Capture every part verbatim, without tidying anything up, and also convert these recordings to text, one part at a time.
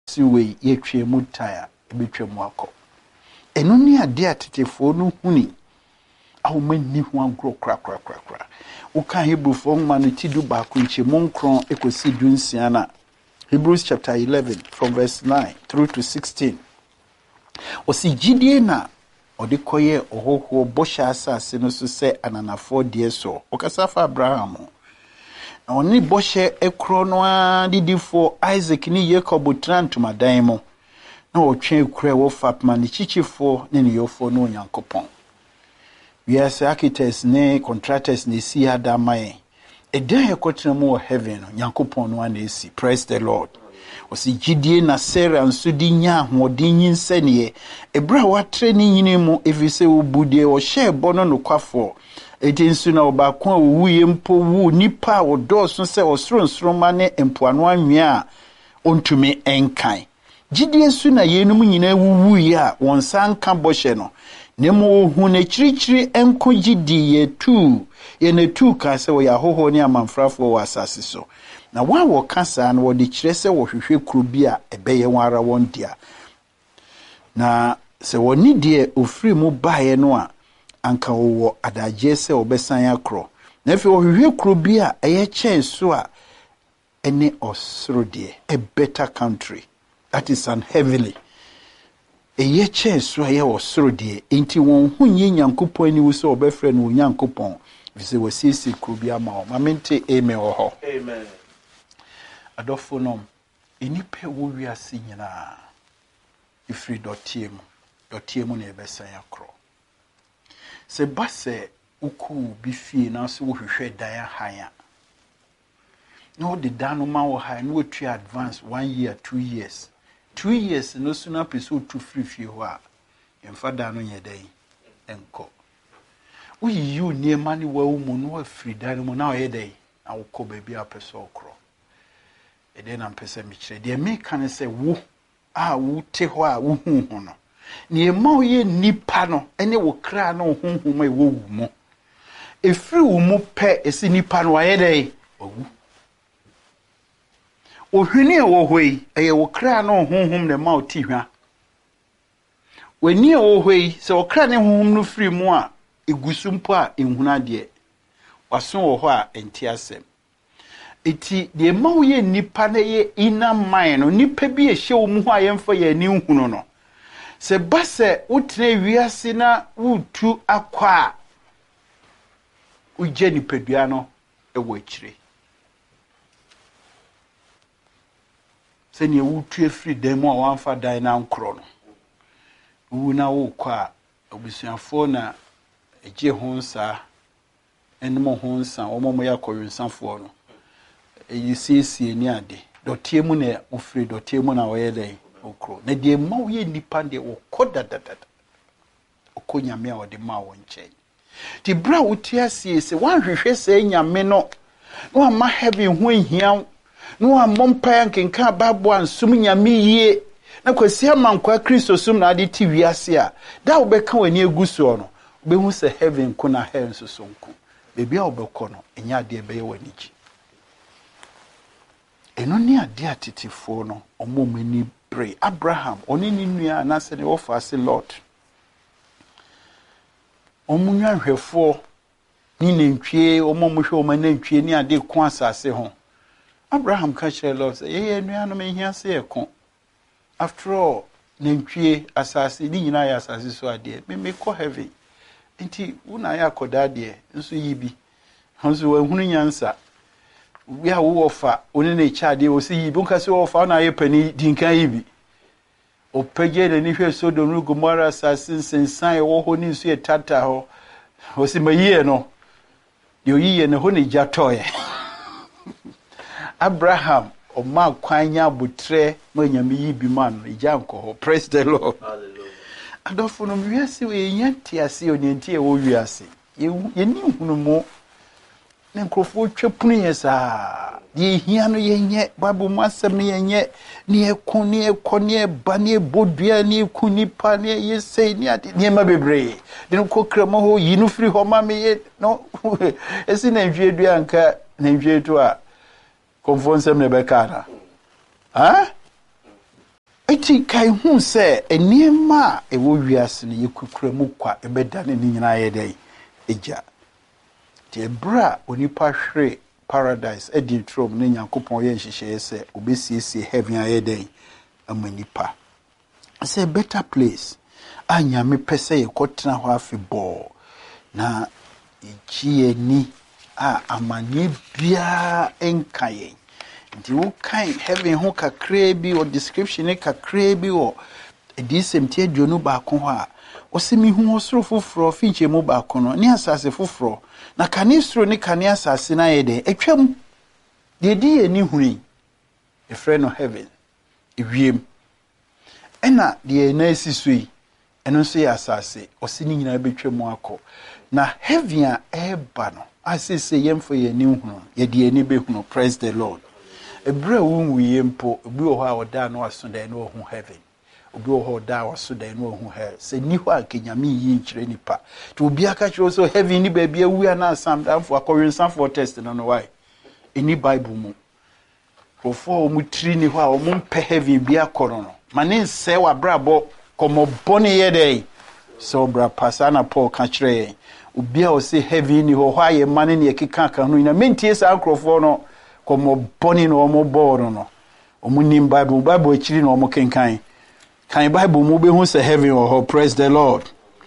siwe yetwe mutaya ebetwe mu akọ eno ni ade atetefo no huni awo mani ho agro kra kra kra kra wo ka Hebrewfo ma no tidu ba ko nche monkron ekosi dunsia na Hebrews chapter eleven from verse nine through to sixteen osi gidie na ode koye ohoho bosha asase no so se ananafo de so okasa fa Abraham na oni boshe ekro no a didifo Isaac ni Jacob trantuma dan mo na otwe kure wo fapma ni chichifo ne ne yofo no Nyankopon yes architects ne contractors ne si adamae edan ekotena mu heaven no Nyankopon no na esi praise the Lord osi gidie na Sarah nso di nya hodin yinsene ebra watre ni nyine mu efise obudie o hye bono no kwafo eti nso na obakon owuye mpo wu nipa odoso se osoro ma ne empoano anwea ontumi enkan gidie nso na yenum nyina wuwuye a wonsan ka boshe no nemo hu ne chirichiri enko gidi ye tu ye ne tu ka se wo ya hoho ni amanfrafo wo asase so na wa wo kasa na wo de kire se wo hwehwe kuro bi a ebeye wara won dia na se woni de ofiri mu bae no a anka wo adaje se obesan akro na fe wo hwehwe kuro bi a eye chen so a ene osoro de a better country that is an heavenly eye chen so aye osoro de enti won hunye Nyankopon ani wo se obefre no Nyankopon vise wasisi kuro bi ama o mamente amen ho amen adofonom enipe wo wiase nyina ifri dotiem dotiem na ebesan akro se base uku bi fie na so wo hwehwe dan han a no de dano ma wo han no tu advance one year two years two years no suna peso tu free fie ho a emfa dan no yedai enko uyi yu ne mani wa umu no afri dan mo na yedai na wo ko ba bi apeso okro ede na mpese mi kire de me kan se wo a wo te ho a wo hu hu no ne ma wo ye nipa no ene wo kra na wo hu hu ma wo wu mo efri wo mu pe esi nipa no aye dai owu ohwini wo hoi eye wo kra na wo hu hu ne ma wo ti hwa wani wo hoi se wo kra ne hu hu no fri mu a egusumpo a enhuna de waso wo ho a enti asem iti de mawo ye nipa na ye ina man no nipa bi e hye wo mu ho ayemfa ye ni hunu no se base utre wiase na wutu akwa uje nipadua no ewo akire se ne wutu efri demo a wanfa dan na nkro no wu na wo kwa obusuafo na eje ho nsa enmo ho nsa omomo yakọyunsanfo no you see see ni ade dotie mu na ofri dotie mu na oye dai okro na de ma wo ye nipa de okoda dada okonyame a ode ma wo nche ti bra wotia sie se wan hwehwe se nyame no no ama heaven ho ehia no amompa nkenka babo ansum nyame yie na kwasi amankwa Kristo sum na ade ti wiase a da wo beka wani eguso no be hu se heaven ko na hell so sonku bebi a wo bekọ no enya ade be ye wani ji eno ni ade atetifo no omomani pray Abraham oni ni nua na se ne ofa se Lord omunwa hwefo ni nantwie omomuhwe omanantwie ni ade ko asase ho Abraham ka kire Lord say ye nua no mehia se ekon after all nantwie asase ni nyina ya asase so ade me me ko heavy enti una ya koda ade nso yibi hanso ehunu nyansa we are wofa oni na chade o si yibi nka se wofa na ye pani dinkan yibi o pege de ni hwe so do no Gomora assassin sensan e wo ho ni nso e tata ho o si mayiye no yo yiye ne ho ni jatoye Abraham o ma kwanya butre manyame yibi man ijanko ho praise the Lord hallelujah adofo no wiase we nyanti ase onyanti e wo wiase ye ni hunu mo ne nkrofo twapunu yesa ye hia no ye nye babu masem ne ye nye ne ekon ne ekon ne ba ne bodua ne ekunipa ne ye sei ne ade ne ma bebre de no kokrama ho yinu firi ho ma me ye no esi na nhwiedua nka na nhwetu a konfonsem ne bekara ha enti kai hu se enema e wo wiase ne yekukura mu kwa ebeda ne nyina ye dai eja te bra onipa hwere paradise edi trom ne Nyankopon ye nhihye se obesiesie heaven aye dai amanipa say better place anya me pese ye kotena ho afebɔ na ichie ni a amanye bia enkaye nti wo kan heaven ho kakra bi o description e kakra bi o edisem tie dwonu ba ko ho a osemi hu osoro foforo finche mu ba ko no ni asase foforo na kanisro ni kane asase na ye de etwam de di ye ni huri e frɛ no heaven ewiem ena de na esisui eno so ya asase osini nyina betwam akɔ na heaven a eba no asese yemfo ye ni hunu ye de ani behunu. Praise the Lord. Ebra wunwu yempo obi wo ha oda no aso da no hu heaven obi wo ha oda waso da no hu hell se ni ho akenyame yi nkyere nipa to obi aka kyerɛ so heaven ni ba bia wu na asam danfo akɔwensan for test no no why any bible mu profo mu tri ni ho a omu mpe heaven bia kɔro no mane nse wa brabo komo boni ye dey so bra pasana Paul ka kyerɛ obi a o se heaven ni ho ho aye mane ne ekeka ka no ina mentie sa akrofo no komo boni no omo boro no omu nim bible bible akiri no omo kenkan kan bible mu be hu se heaven or praise the Lord.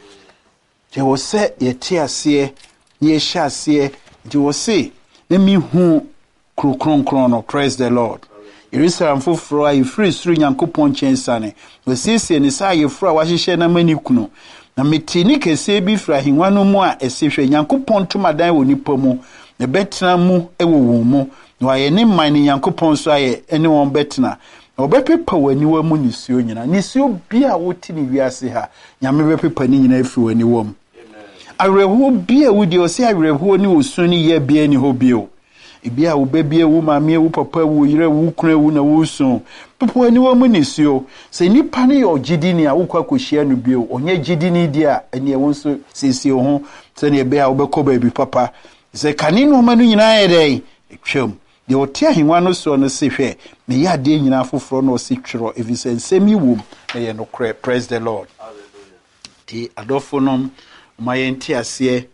Je wo se ye tie ase ye hya ase je wo se na mi hu krokronkron no praise the Lord. Jerusalem foforo a free suru Nyankopon chensane wo siesie ne sa ye fro a wahyehyɛ na mani kuno na metini kese bi fra hinwa no mu a esehwe Nyankopon tomadan wo nipa mu na betena mu ewo wo mu na ye ne man ne Nyankopon so aye ene won betena na obepepa wani wa mu nisuo nyina nisuo bia woti ne wiase ha nyame bepepa ni nyina afi wani wom awerɛho bia wudi o se awerɛho ni osu ni ye bia ni ho bio ibia wo bebia wo maame wo papa wo yire wo kura wo na wo so pepa wani wa mu nisuo se nipa ne yo gidini a wo kwa kohyia no bio onye gidini dia ene wo so siesie ho se ne bia wo bekɔ ba bi papa se kane no ma no nyina ye dai twam de otia hinwa no so no se hwe me ya de nyina foforo no se twero evisensemi wom na ye no kra. Praise the Lord. Hallelujah. Ti adofonom ma ye nti ase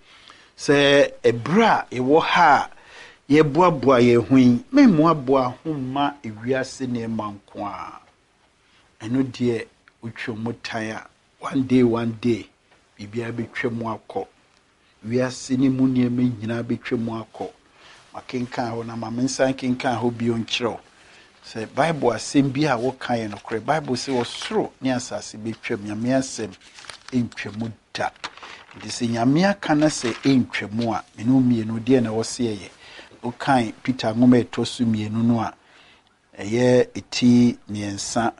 se ebra e wo ha ye boaboa ye huin me moaboa homma ewiase ne manko a eno de utwomutan a one day one day bibia betwemu akọ wiase ne mu ne me nyina betwemu akọ makenkan ho na mamensan kenkan ho bio nkyerɛw se bible asɛm bi a wo kan no kore bible se wo soro ne asase betwam nyame asɛm entwemu da de se nyame aka na se entwemu a menu mienu de na wo se ye wo kan Peter ngoma etosu mienu no a eye eti miensa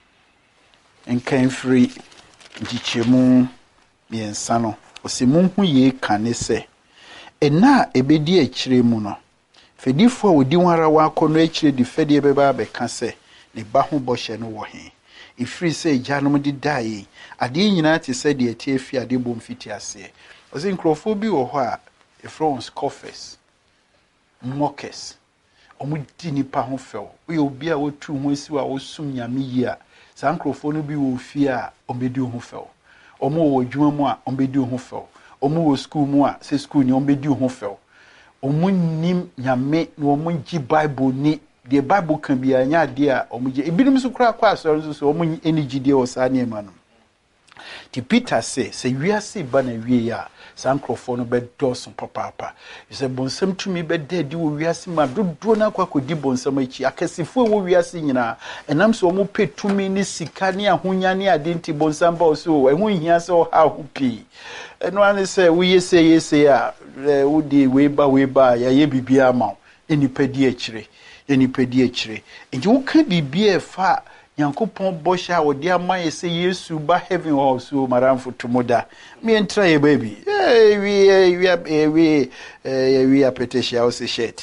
enkan free ntichemu miensa no o se munhu ye kan se ena ebedi akire mu no fedifo odi wara wa akono akire di fedie beba beka se ne ba ho bohye no wo he ifiri se janom di dai ade nyina te se de atie fi ade bom fiti ase o se nkrofo bi wo ho a e France coffers mockers omu di nipa ho fel we obi a wotu ho asi wa wosum nyame yi a sa nkrofo no bi wo fi a ombedi ho fel omu wo dwuma mu a ombedi ho fel omu wo school mu a se school ni ombedi ho fel omu nim nyame no omu gi bible ni the bible kan bi anya de a omu gi ebinim so kura kwa so so omu energy de o sa ne ma no ti Peter say se wiase ba na wie ya sankrofo no be doson papa se bonsam tumi be dedi wo wiase ma dodo na kwa kodi bonsam achi akasifo wo wiase nyina enam so omu petumi ni sika ni ahonya ni adenti bonsam ba so ehun hia se o ha hopi eno ane se wo yese yese a wo di we ba we ba ya ye bibia ma enipadi akire enipadi akire enji wo ka bibia fa Nyankopon bosha odi amaye se Yesu ba heaven or so maramfo tomoda me entra ye baby eh we we we eh we apetesia o se shirt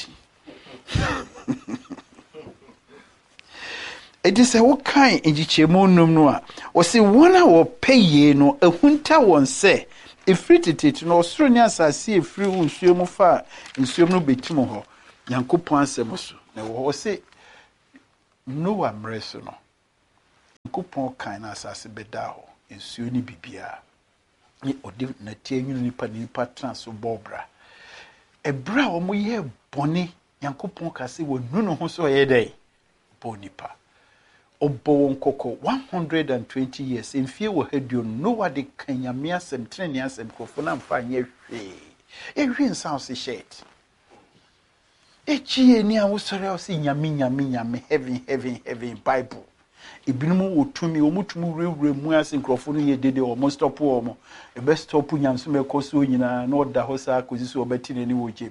it is a what kind enjichemu num no a o se wona wo peye no ehunta won se efritititi no osoro ni asase efri unsuo mu fa nsuo no betimo ho Nyankopon asem so na wo se Noah mreso no Nyankopɔn kan na asase bɛda hɔ nsuo ni bibia ni odi na tie nwunu nipa nipa transo bɔbra ebra a wɔn yɛ bɔne Nyankopɔn ka sɛ wɔnu no ho so yɛ dɛ bɔ nipa obo won koko one hundred twenty years mfie wɔ haduo no wade kan Nyame asɛm trene asɛm kofo na mfa nyɛ hwee ehwe nsa se shet echi eni a wosɔre o se Nyame Nyame Nyame heaven heaven heaven Bible ebinum wotumi omutumu rewre mu ase nkrofo no ye dede o mo stop o mo e be stop nyamso mekoso nyina na oda ho sa akosi so obati nani wo gem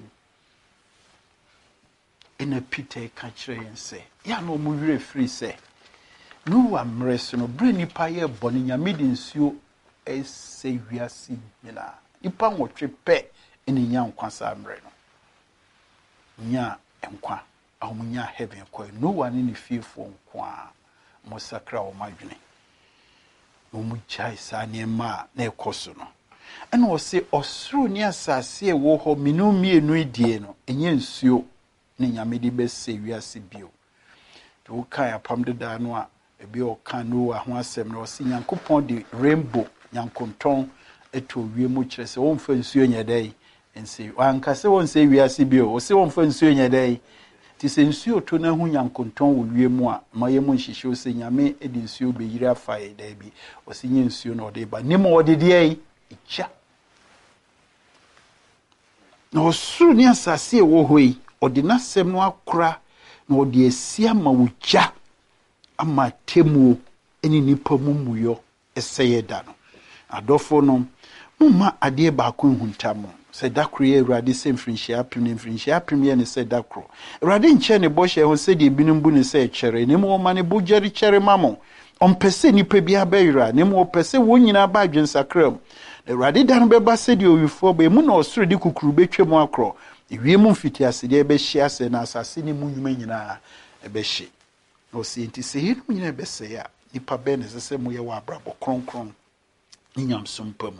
ina Peter ka kyerɛ yense ya no mu wire free se no wa mreso no bre nipa ye bɔne Nyame de nsuo ese wiase nyina nipa nwotwe pɛ ene nya nkwa sa mre no nya nkwa amunya heaven ko no wa ne fiefo nkwa mo sakra o madwene no mu chai sa ne ma na ekoso no ena o se osoro ni asase e wo ho minu mienu idie no enye nsuo ne Nyame de bese wiase bio to kan apam de da no a ebi o kan no a ho asem no o se Nyankopɔn de rainbow nyankonton eto wie mu kyerɛ sɛ won fa nsuo nya dai ense wanka sɛ won se wiase bio o se won fa nsuo nya dai ti se nsuo to na hu nyankonton wo wie mu a ma ye mu nhihye o se Nyame edi nsuo be yira fa e da bi o se nye nsuo no de ba ne mo o de de ai icha no suru ni asase e wo hoi o de nasem no akora na o de asia ma wo gya ama temuo eni nipa mumuyo eseye da no adofo no mumma ade ba ko huntam se dakro ye Awurade se mfrinhia apem ne mfrinhia apem ye ne se dakro Awurade nche ne bohye ho se de binum bu ne se kyere ne mo ma ne bojeri kyere mamo ompese nipa bia bayira ne mo pese wo nyina ba adwensakram Awurade dan beba se de owifo ba mu na osoro de kukuru betwem akro ewie mu mfiti ase de be hye ase na asase ne mu nyuma nyina ebe hye no se nti se hinu nyina be se ya nipa be ne se mo ye wa abrabo kronkron nyamsom pamu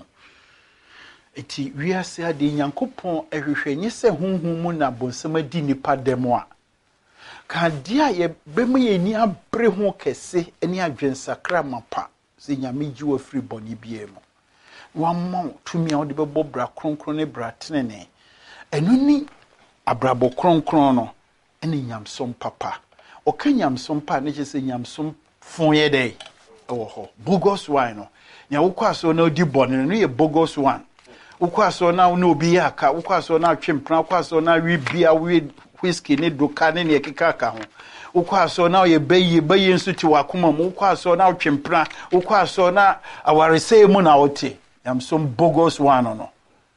eti wiase ade Nyankopɔn ehwehwenye se honhom mu na bonsam adi nipa demo a ka dia ye bemu ye ni abre ho kese eni adwensakra mapa se Nyame gi wa firi boni bia mu wamma tumi a ode bebo bra kronkron ne bra tenene enu ni abrabo kronkron no eni nyamsom papa o ka nyamsom pa ne se nyamsom fon ye dai ewo ho bogus wine no nya wokwaso na odi boni no ye bogus one ukwaso na no obi aka ukwaso na twempra ukwaso na wi bia wi whiskey ne doka ne ne kekaka ho ukwaso na ye bayi bayi nso ti wakoma mu ukwaso na twempra ukwaso na awarese mu na ote am some bogus one no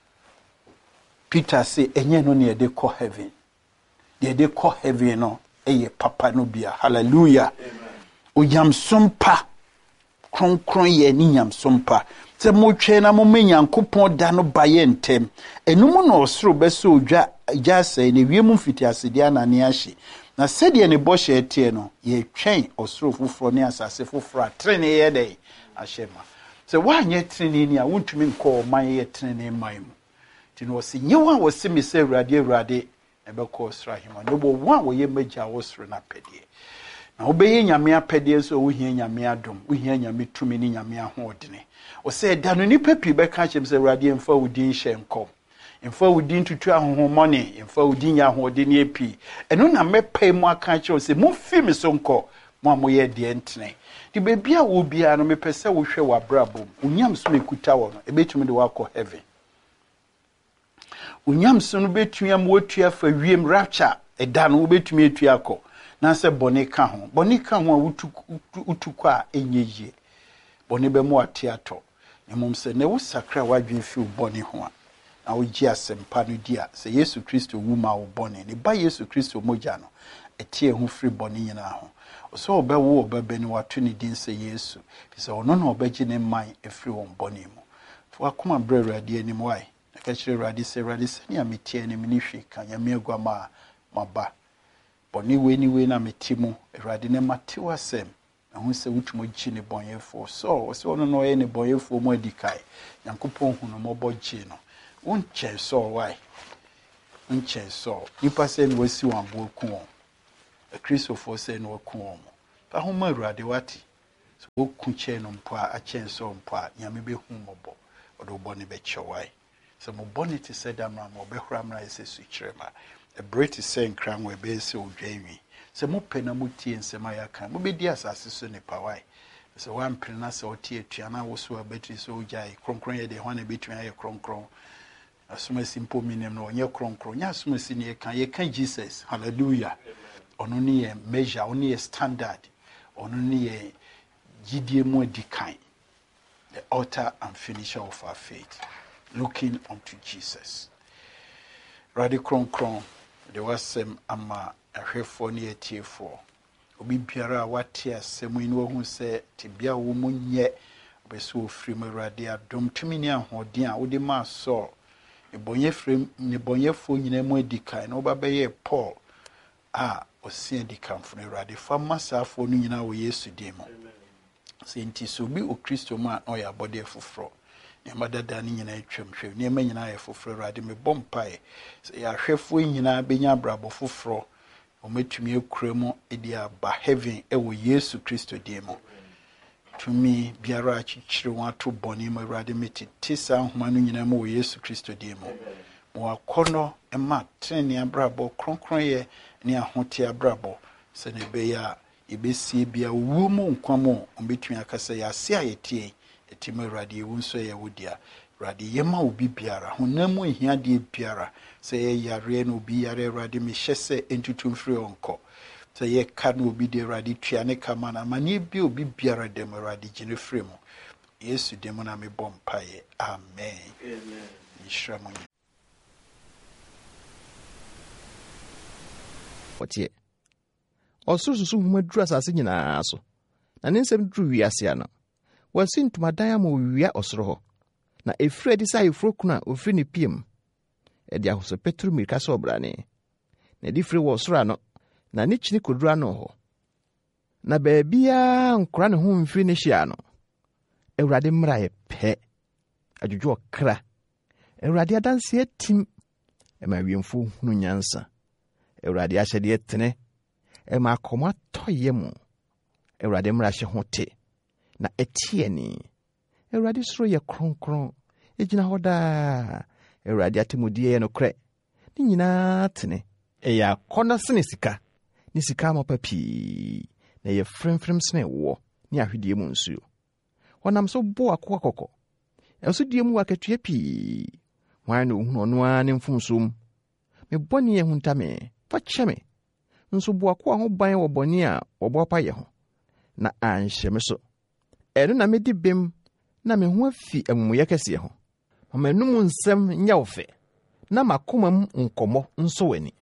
Peter say enye no ne de ko heaven de de ko heaven no eye papa no bia hallelujah o yam sompa kronkron ye ni nyam sompa se mo twe na mo Nyankopɔn da no baye ntem enum no osoro beso odwa jase ne wiem mfiti asede anane ahye na sede ne bɔhye etie no ye twɛn osoro foforo ne asase foforo atrene ye dai ahyema se wanye trene ni a wontumi nkɔ man ye trene man mu ti no se nyewa wo se mi se Awurade Awurade ebekɔ osoro ahema no bo wa wo ye magya wo soro na pedie na obeye Nyame apedie so wo hia Nyame adom wo hia Nyame tumi ni Nyame ahodene o se da no nipa pi be ka chem se Awurade mfa wudin hye nkom mfa wudin tutu ahohomone mfa wudin ya ahodene epi eno na mepai mu aka che se mo fi mi so nko mo amoye de entene di bebia wo bia no mepese wo hwe wa brabom unyam so mekuta wo no ebetumi de wakɔ heaven unyam so no betumi am wotua fa wiem rapture eda no wo betumi etua akɔ na se bone ka ho bone ka ho a wutu utukɔ a enyeje bone be mo atiato nemom se ne wo sakra wadwen fi bone ho a na wo gi asempa no dia se Yesu Kristo wu ma wo bone ne ba Yesu Kristo mogya no etie ho firi bone nyina ho so obewo obebe ne wato ne din se Yesu se ono na obegye ne man efiri won bone mu fo akoma bra Awurade anim wai na ka kyerɛ Awurade se Awurade se ne ametie ne mini hwe ka nyame agwama maba bone we ni we na metimu Awurade ne mate wasem na hu se wutumo gyi ne bonyefo so o se ono no ye ne bonyefo mu adikai Nyankopɔn hu no mobɔ gyi no wonche so wai wonche so nipa se no wasi wambo ku won a Christopher se no ku won pa ho ma Awurade wati so wo kunche no mpo a chenso mpo a nyame be hu mobo odo boni be chewai so mo boni te said amra mo be hura amra ese su kirema a british saying crown we be se odwanwi so mo pena mo tie nsema ya kan mo be di asase so ne pawai so one prena se otie tuana wo so abetri so ojai kronkron ye de hwana betwa ye kronkron asuma simple meaning no onye kronkron nya asuma si ne kan ye kan Jesus hallelujah ono ni ye measure ono ye standard ono ni ye gidie mu dikan the author and finisher of our faith looking unto Jesus radi kronkron de wasem ama ahwefo ne etiefo obi biara wate asemu ni wo hu se tibia wo munye obeso ofiri mu radi adom tumi ni ahoden a wo de ma so ebonye frem ne bonye fo nyina mu edikan no ba beye Paul a osia edikan fo ne radi fa masafo no nyina wo Yesu demo senti so bi o Kristo ma o ya body foforo ne madada ne nyina atwam hwe ne ma nyina ya foforo radi me bompae ya hwefo nyina benya brabo foforo o metumi ekuremu edi aba heaven e wo Yesu Kristo demo to me biara achichiri wato boni ma radi meti tisa homa no nyina mo Yesu Kristo demo mo akono e ma treni abrabo kronkron ye ne ahote abrabo se ne be ya ibesi bia wu mu nkwamo ombetumi akasa ya se ayetie etime radi ewunso ye wodia radi yema obi biara honamu ehia de biara se ye yare no obi yare radi me hyese entutumfiri onko se ye ka no obi de radi tua ne kama na mani bi obi biara dem radi gine free mu Yesu dem na me bompaye amen amen ishramu otie osususu huma duru asase nyinaa so na ne nsem duru wiase ana wasi ntumadan ama wia osoro ho na efiri adi sai efro kuna ofiri ne piem edi ahoso petru mirika so obrane na di firi wo osoro ano na ne chini kodura no ho na baabia nkora ne ho mfiri ne hia no Ewurade mmra ye pe adwodwo okra Ewurade adanse atim ema wiemfo hunu nyansa Ewurade ahyede etene ema akoma toye mu Ewurade mmra hye hote na etieni Ewurade soro ye kronkron ejina hoda Ewurade atemudie no kre ni nyina tene eya kona sene sika ni sika ma papi na ye fremfrem sene wo ni ahwedie mu nsuo Wanam so bo akwa kokko enso die mu akatua pi wan no hu no an mfumsum me boni ye hunta me fa cheme nso bo akwa ho ban wo boni a wo bo pa ye ho na anhye me so eno na me di bem na me ho afi amumuye kese ho ma manum nsem nya wo fe na makomam nkomo nso wani